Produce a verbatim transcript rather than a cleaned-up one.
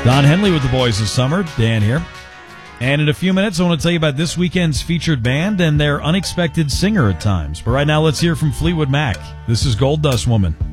Don Henley with the boys this summer. Dan here. And in a few minutes, I want to tell you about this weekend's featured band and their unexpected singer at times. But right now, let's hear from Fleetwood Mac. This is Gold Dust Woman.